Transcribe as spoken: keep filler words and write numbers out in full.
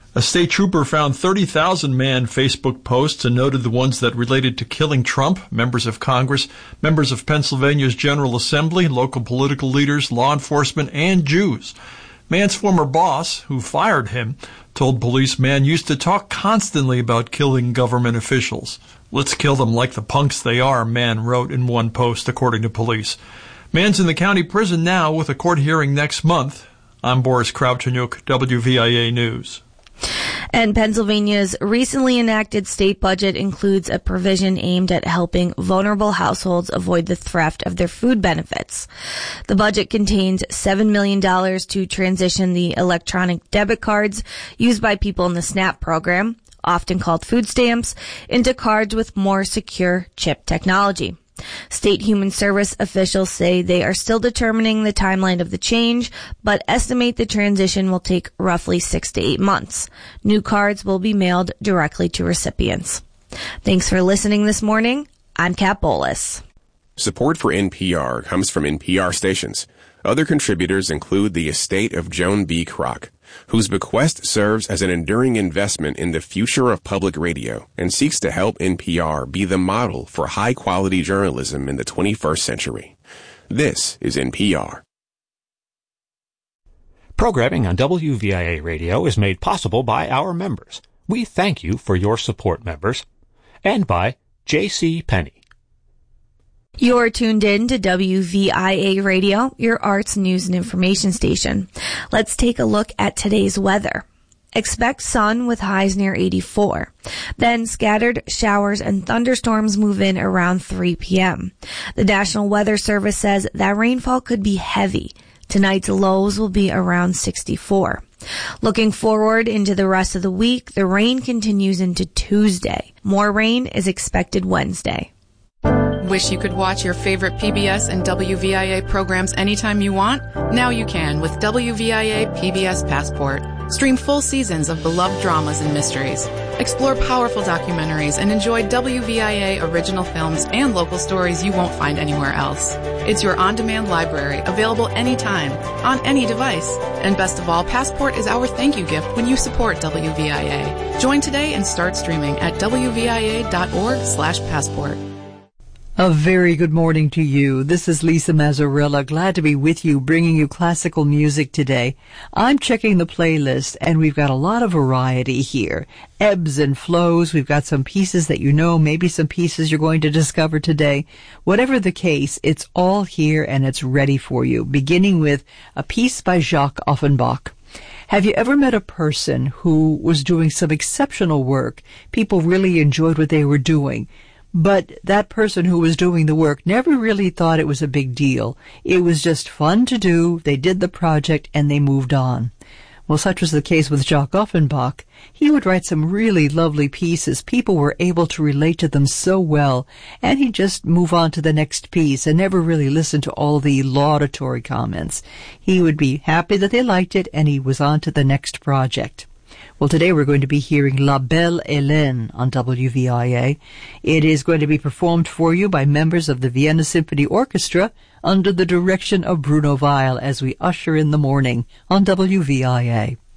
A state trooper found thirty thousand man Facebook posts and noted the ones that related to killing Trump, members of Congress, members of Pennsylvania's General Assembly, local political leaders, law enforcement, and Jews. Mann's former boss, who fired him, told police Mann used to talk constantly about killing government officials. "Let's kill them like the punks they are," Mann wrote in one post, according to police. Mann's in the county prison now with a court hearing next month. I'm Boris Kravchuk, W V I A News. And Pennsylvania's recently enacted state budget includes a provision aimed at helping vulnerable households avoid the theft of their food benefits. The budget contains seven million dollars to transition the electronic debit cards used by people in the SNAP program, often called food stamps, into cards with more secure chip technology. State Human Service officials say they are still determining the timeline of the change, but estimate the transition will take roughly six to eight months. New cards will be mailed directly to recipients. Thanks for listening this morning. I'm Kat Bowles. Support for N P R comes from N P R stations. Other contributors include the estate of Joan B. Kroc, whose bequest serves as an enduring investment in the future of public radio and seeks to help N P R be the model for high-quality journalism in the twenty-first century. This is N P R. Programming on W V I A Radio is made possible by our members. We thank you for your support, members. And by J C. Penney. You're tuned in to W V I A Radio, your arts, news, and information station. Let's take a look at today's weather. Expect sun with highs near eighty-four. Then scattered showers and thunderstorms move in around three p.m. The National Weather Service says that rainfall could be heavy. Tonight's lows will be around sixty-four. Looking forward into the rest of the week, the rain continues into Tuesday. More rain is expected Wednesday. Wish you could watch your favorite P B S and W V I A programs anytime you want? Now you can with W V I A P B S Passport. Stream full seasons of beloved dramas and mysteries. Explore powerful documentaries and enjoy W V I A original films and local stories you won't find anywhere else. It's your on-demand library, available anytime, on any device. And best of all, Passport is our thank you gift when you support W V I A. Join today and start streaming at W V I A dot org slash passport. A very good morning to you. This is Lisa Mazzarella. Glad to be with you, bringing you classical music today. I'm checking the playlist, and we've got a lot of variety here. Ebbs and flows. We've got some pieces that you know, maybe some pieces you're going to discover today. Whatever the case, it's all here and it's ready for you, beginning with a piece by Jacques Offenbach. Have you ever met a person who was doing some exceptional work? People really enjoyed what they were doing. But that person who was doing the work never really thought it was a big deal. It was just fun to do. They did the project and they moved on. Well, such was the case with Jacques Offenbach. He would write some really lovely pieces. People were able to relate to them so well, and he'd just move on to the next piece and never really listen to all the laudatory comments. He would be happy that they liked it, and he was on to the next project. Well, today we're going to be hearing La Belle Hélène on W V I A. It is going to be performed for you by members of the Vienna Symphony Orchestra under the direction of Bruno Weil as we usher in the morning on W V I A.